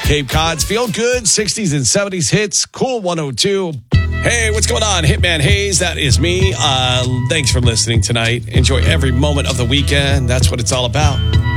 Cape Cod's Feel Good 60s and 70s hits. Cool 102. Hey, what's going on? Hitman Hayes, that is me. Thanks for listening tonight. Enjoy every moment of the weekend. That's what it's all about.